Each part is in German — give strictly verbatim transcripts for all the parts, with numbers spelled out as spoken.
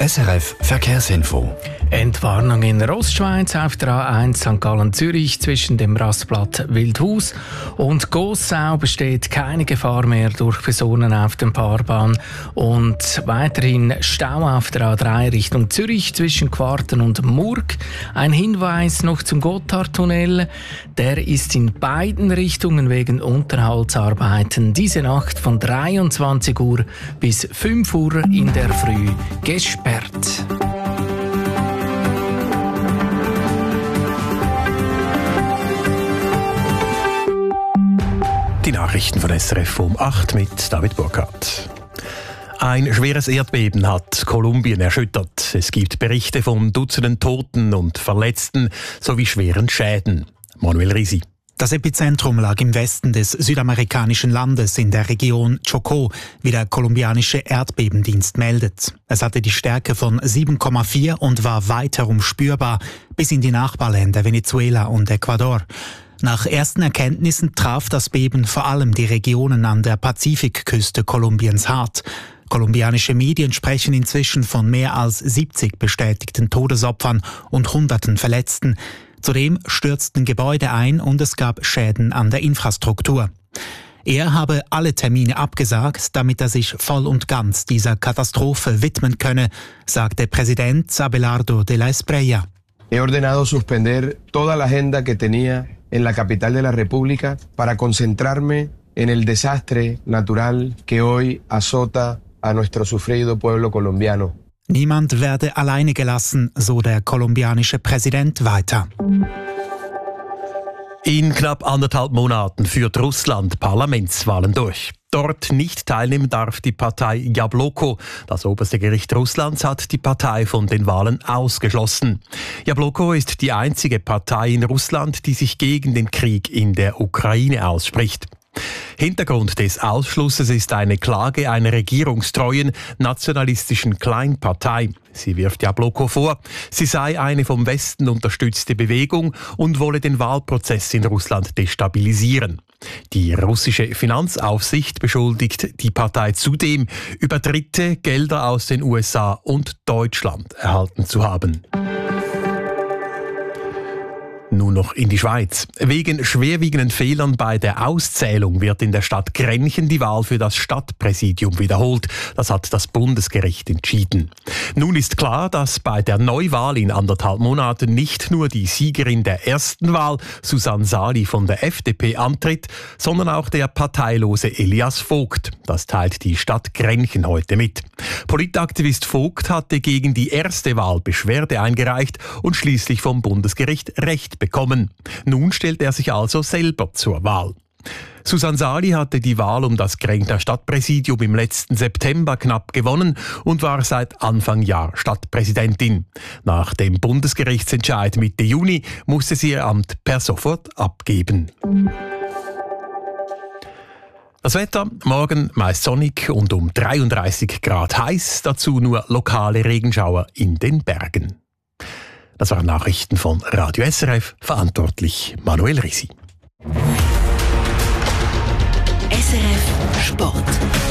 S R F Verkehrsinfo. Entwarnung in der Ostschweiz auf der A eins Sankt Gallen-Zürich zwischen dem Rastplatz Wildhaus und Gossau besteht keine Gefahr mehr durch Personen auf der Fahrbahn und weiterhin Stau auf der A drei Richtung Zürich zwischen Quarten und Murg. Ein Hinweis noch zum Gotthardtunnel, der ist in beiden Richtungen wegen Unterhaltsarbeiten diese Nacht von dreiundzwanzig Uhr bis fünf Uhr in der Früh gesperrt. Die Nachrichten von S R F um acht mit David Burkhardt. Ein schweres Erdbeben hat Kolumbien erschüttert. Es gibt Berichte von Dutzenden Toten und Verletzten sowie schweren Schäden. Manuel Risi. Das Epizentrum lag im Westen des südamerikanischen Landes in der Region Chocó, wie der kolumbianische Erdbebendienst meldet. Es hatte die Stärke von sieben Komma vier und war weit herum spürbar, bis in die Nachbarländer Venezuela und Ecuador. Nach ersten Erkenntnissen traf das Beben vor allem die Regionen an der Pazifikküste Kolumbiens hart. Kolumbianische Medien sprechen inzwischen von mehr als siebzig bestätigten Todesopfern und Hunderten Verletzten. Zudem stürzten Gebäude ein und es gab Schäden an der Infrastruktur. Er habe alle Termine abgesagt, damit er sich voll und ganz dieser Katastrophe widmen könne, sagte Präsident Abelardo de la Espriella. He ordenado suspender toda la agenda que tenía en la capital de la República para concentrarme en el desastre natural que hoy azota a nuestro sufrido pueblo colombiano. Niemand werde alleine gelassen, so der kolumbianische Präsident weiter. In knapp anderthalb Monaten führt Russland Parlamentswahlen durch. Dort nicht teilnehmen darf die Partei Jabloko. Das oberste Gericht Russlands hat die Partei von den Wahlen ausgeschlossen. Jabloko ist die einzige Partei in Russland, die sich gegen den Krieg in der Ukraine ausspricht. Hintergrund des Ausschlusses ist eine Klage einer regierungstreuen nationalistischen Kleinpartei. Sie wirft Jabloko vor, sie sei eine vom Westen unterstützte Bewegung und wolle den Wahlprozess in Russland destabilisieren. Die russische Finanzaufsicht beschuldigt die Partei zudem, über Dritte Gelder aus den U S A und Deutschland erhalten zu haben. Nun noch in die Schweiz. Wegen schwerwiegenden Fehlern bei der Auszählung wird in der Stadt Grenchen die Wahl für das Stadtpräsidium wiederholt. Das hat das Bundesgericht entschieden. Nun ist klar, dass bei der Neuwahl in anderthalb Monaten nicht nur die Siegerin der ersten Wahl, Susanne Sali von der F D P, antritt, sondern auch der parteilose Elias Vogt. Das teilt die Stadt Grenchen heute mit. Politaktivist Vogt hatte gegen die erste Wahl Beschwerde eingereicht und schließlich vom Bundesgericht Recht bekommen. Nun stellt er sich also selber zur Wahl. Susanne Sali hatte die Wahl um das Grenchner Stadtpräsidium im letzten September knapp gewonnen und war seit Anfang Jahr Stadtpräsidentin. Nach dem Bundesgerichtsentscheid Mitte Juni musste sie ihr Amt per sofort abgeben. Das Wetter, morgen meist sonnig und um dreiunddreißig Grad heiß, dazu nur lokale Regenschauer in den Bergen. Das waren Nachrichten von Radio S R F, verantwortlich Manuel Risi. S R F Sport.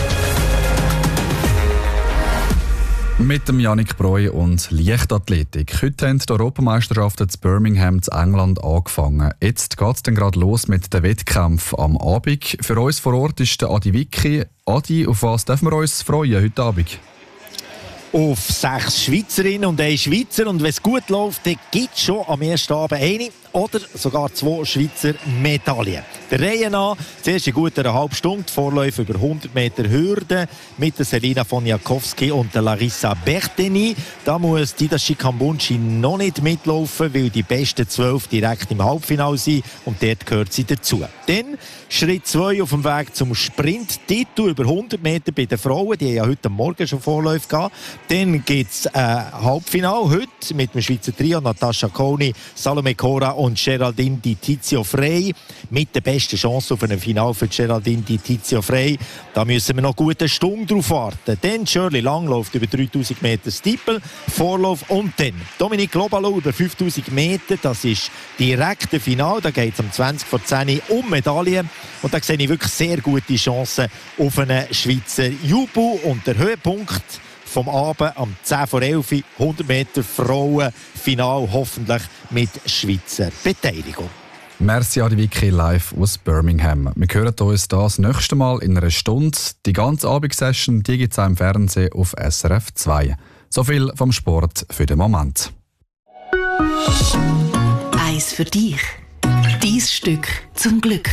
Mit dem Yannick Breu und Leichtathletik. Heute haben die Europameisterschaften in Birmingham in England angefangen. Jetzt geht es dann gerade los mit den Wettkämpfen am Abend. Für uns vor Ort ist der Adi Wicki. Adi, auf was dürfen wir uns freuen heute Abend? Auf sechs Schweizerinnen und ein Schweizer. Und wenn es gut läuft, dann gibt es schon am ersten Abend eine oder sogar zwei Schweizer Medaillen. Der Reihe nach, zuerst in gut einer halben Stunde, Vorläufe über hundert Meter Hürde mit der Selina Woniakowski und der Larissa Berteni. Da muss Didashi Kambunchi noch nicht mitlaufen, weil die besten zwölf direkt im Halbfinale sind und dort gehört sie dazu. Dann Schritt zwei auf dem Weg zum Sprint-Titel über hundert Meter bei den Frauen. Die haben ja heute Morgen schon Vorläufe gehabt. Dann gibt es ein Halbfinale heute mit dem Schweizer Trio Natascha Koni, Salome Cora und Geraldine Di Tizio Frey. Mit der besten Chance auf ein Finale für Geraldine Di Tizio Frey. Da müssen wir noch gut eine Stunde drauf warten. Dann Shirley Lang läuft über dreitausend Meter Steeple, Vorlauf und dann Dominique Globalo über fünftausend Meter. Das ist direkt das Finale. Da geht es um zwanzig vor zehn um Medaillen. Und da sehe ich wirklich sehr gute Chancen auf einen Schweizer Jubu. Und der Höhepunkt vom Abend am zehn vor elf, hundert Meter Frauen-Final, hoffentlich mit Schweizer Beteiligung. Merci an die Vicky live aus Birmingham. Wir hören uns das nächste Mal in einer Stunde. Die ganze Abendsession gibt es auch im Fernsehen auf S R F zwei. So viel vom Sport für den Moment. Eis für dich. Dies Stück zum Glück.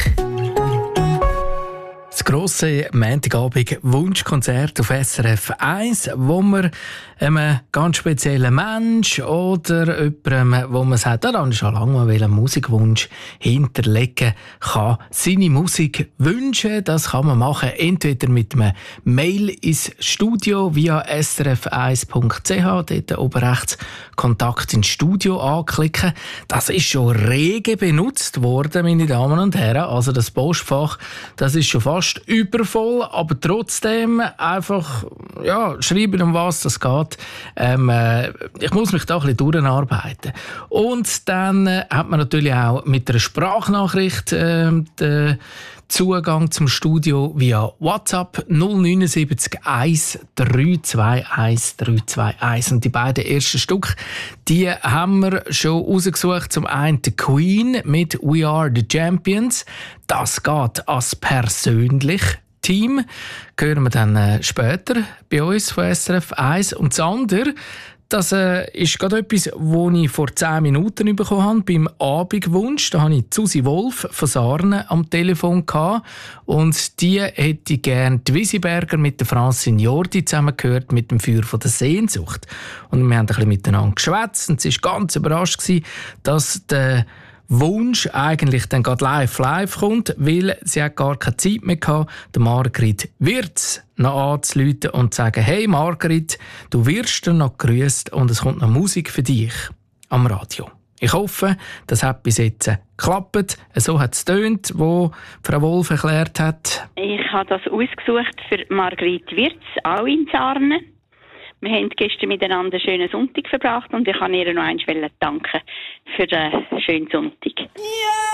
Das grosse Montagabend-Wunschkonzert auf S R F eins, wo man einem ganz speziellen Mensch oder jemandem, wo man sagt, da habe ich schon lange mal einen Musikwunsch hinterlegen kann, seine Musik wünschen. Das kann man machen, entweder mit einem Mail ins Studio via s r f eins punkt c h, dort oben rechts Kontakt ins Studio anklicken. Das ist schon rege benutzt worden, meine Damen und Herren. Also das Postfach, das ist schon fast übervoll, aber trotzdem einfach ja, schreiben, um was das geht. Ähm, äh, ich muss mich da ein bisschen durcharbeiten. Und dann äh, hat man natürlich auch mit einer Sprachnachricht äh, den Zugang zum Studio via WhatsApp null neun sieben eins drei zwei eins drei zwei eins. Und die beiden ersten Stück, die haben wir schon rausgesucht. Zum einen die Queen mit «We are the Champions». Das geht als persönlich Team. Hören wir dann äh, später bei uns von S R F eins. Und das andere, das äh, ist gerade etwas, das ich vor zehn Minuten bekommen habe, beim Abendwunsch. Da hatte ich Susi Wolf von Sarne am Telefon gehabt. Und die hätte gerne die Wisiberger mit der Francine Jordi zusammengehört mit dem Feuer von der Sehnsucht. Und wir haben ein bisschen miteinander geschwätzt und sie war ganz überrascht, dass der Wunsch eigentlich dann gerade live live kommt, weil sie hat gar keine Zeit mehr gehabt, der Margrit Wirz noch anzurufen und zu sagen, hey Margrit, du wirst dann noch gegrüßt und es kommt noch Musik für dich am Radio. Ich hoffe, das hat bis jetzt geklappt. So hat es getönt, wo Frau Wolf erklärt hat. Ich habe das ausgesucht für Margrit Wirz, auch in Sarne. Wir haben gestern miteinander einen schönen Sonntag verbracht und ich kann ihr noch einmal danken für den schönen Sonntag. Yeah!